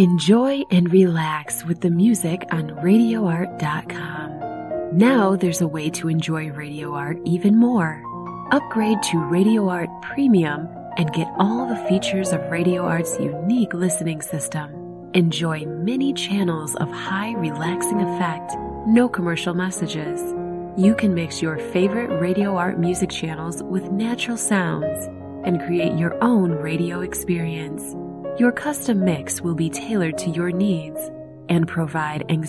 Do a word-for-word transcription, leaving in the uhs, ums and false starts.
Enjoy and relax with the music on radio art dot com. Now there's a way to enjoy Radio Art even more. Upgrade to Radio Art Premium and get all the features of Radio Art's unique listening system. Enjoy many channels of high relaxing effect, no commercial messages. You can mix your favorite Radio Art music channels with natural sounds and create your own radio experience. Your custom mix will be tailored to your needs and provide anxiety